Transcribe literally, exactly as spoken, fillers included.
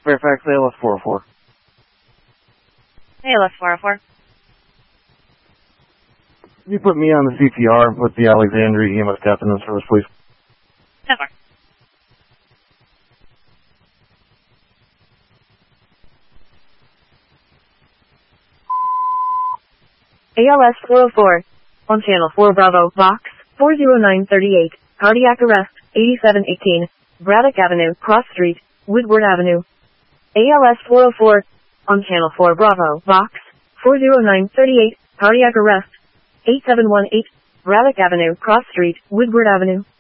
Fairfax, A L S four oh four. A L S four oh four. Can you put me on the C P R and put the Alexandria E M S captain in service, please? ten four. A L S four oh four. On channel four Bravo, box four zero nine three eight. Cardiac arrest, eighty-seven eighteen. Braddock Avenue, Cross Street, Woodward Avenue. A L S four oh four. On channel four Bravo, box four zero nine three eight. Cardiac arrest, eight seven one eight. Braddock Avenue, Cross Street, Woodward Avenue.